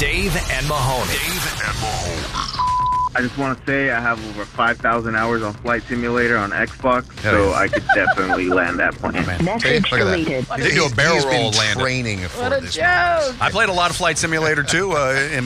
Dave and Mahoney. I just want to say I have over 5,000 hours on Flight Simulator on Xbox, so I could definitely land that plane. Message deleted. They do a barrel He's roll been land. training for What a this. joke. I played a lot of Flight Simulator too in